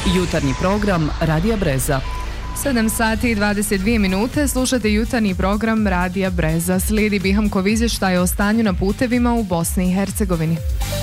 Jutarnji program Radija Breza. 7 sati i 22 minute, slušate jutarnji program Radija Breza. Slijedi Bihamkov izvještaj o stanju na putevima u Bosni i Hercegovini.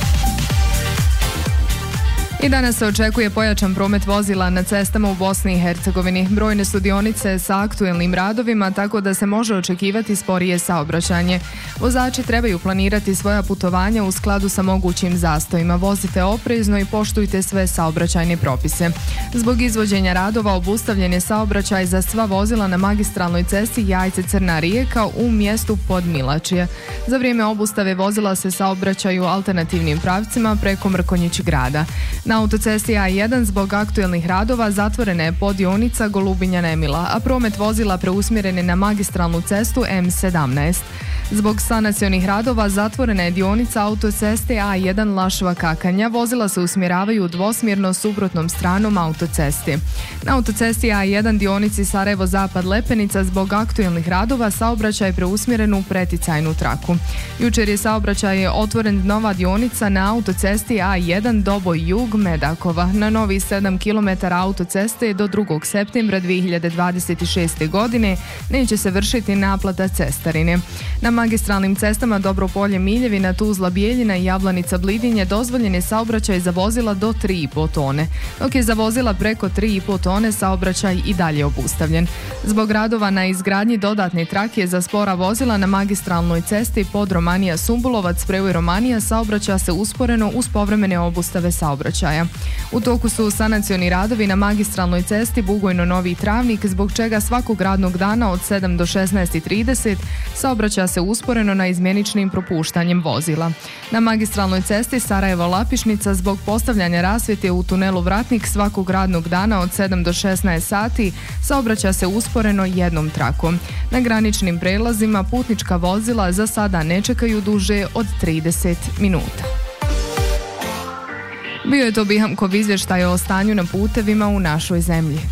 I danas se očekuje pojačan promet vozila na cestama u Bosni i Hercegovini. Brojne su dionice sa aktuelnim radovima, tako da se može očekivati sporije saobraćanje. Vozači trebaju planirati svoja putovanja u skladu sa mogućim zastojima. Vozite oprezno i poštujte sve saobraćajne propise. Zbog izvođenja radova obustavljen je saobraćaj za sva vozila na magistralnoj cesti Jajce-Crna Rijeka u mjestu Podmilačje. Za vrijeme obustave vozila se saobraćaju alternativnim pravcima preko Mrkonjić grada. Na autocesti A1 zbog aktuelnih radova zatvorena je podionica Golubinja-Nemila, a promet vozila preusmjeren je na magistralnu cestu M17. Zbog sanacionih radova zatvorena je dionica autoceste A1 Lašva-Kakanja. Vozila se usmjeravaju dvosmjerno suprotnom stranom autocesti. Na autocesti A1 dionici Sarajevo-Zapad Lepenica zbog aktuelnih radova saobraćaj je preusmjeren u preticajnu traku. Jučer je saobraćaj otvoren nova dionica na autocesti A1 Doboj-Jug Medakova. Na novi 7 km autoceste do 2. septembra 2026. godine neće se vršiti naplata cestarine. Na magistralnim cestama Dobropolje-Miljevina, Tuzla-Bijeljina i Javlanica-Blidinje dozvoljen je saobraćaj za vozila do 3,5 tone, dok je za vozila preko 3,5 tone saobraćaj i dalje obustavljen. Zbog radova na izgradnji dodatne trake za spora vozila na magistralnoj cesti Podromanija-Sumbulovac, Prevoj Romanija saobraća se usporeno uz povremene obustave saobraćaja. U toku su sanacioni radovi na magistralnoj cesti Bugojno-Novi Travnik, zbog čega svakog radnog dana od 7 do 16:30 saobraća se usporeno na izmjeničnim propuštanjem vozila. Na magistralnoj cesti Sarajevo-Lapišnica zbog postavljanja rasvjete u tunelu Vratnik svakog radnog dana od 7 do 16 sati saobraća se usporeno jednom trakom. Na graničnim prelazima putnička vozila za sada ne čekaju duže od 30 minuta. Bio je to Bihamkov izvještaj o stanju na putevima u našoj zemlji.